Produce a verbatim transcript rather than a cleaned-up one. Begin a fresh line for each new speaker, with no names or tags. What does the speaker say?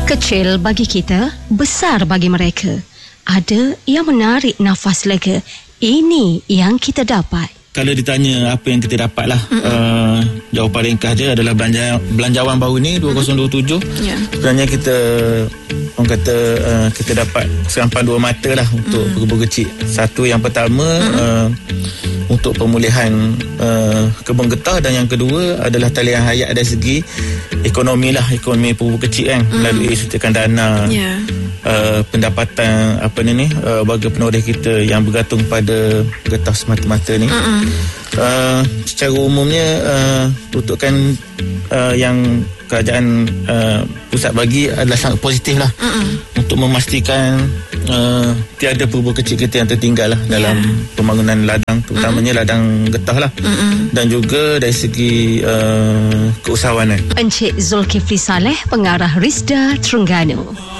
Kecil bagi kita, besar bagi mereka. Ada yang menarik nafas lega. Ini yang kita dapat.
Kalau ditanya apa yang kita dapat lah, uh, jawapan ringkas dia adalah belanja, belanjawan baru ni dua ribu dua puluh tujuh. Yeah. Sebenarnya kita orang kata uh, kita dapat serampan dua mata lah untuk mm. kebun kecil. Satu, yang pertama mm. uh, untuk pemulihan uh, kebun getah, dan yang kedua adalah talian hayat dari segi ekonomi lah, ekonomi kebun kecil kan, mm. melalui suntikan dana. Yeah. Uh, pendapatan apa ni ni uh, warga penoreh kita yang bergantung pada getah semata-mata ni. Mm-mm. Uh, secara umumnya uh, peruntukan uh, yang kerajaan uh, pusat bagi adalah sangat positif lah. Mm-mm. Untuk memastikan uh, tiada kebun kecil kita yang tertinggal lah dalam yeah. pembangunan ladang, terutamanya Mm-mm. ladang getah lah. Mm-mm. Dan juga dari segi uh, keusahawanan.
Encik Zulkifli Saleh, Pengarah Risda Terengganu.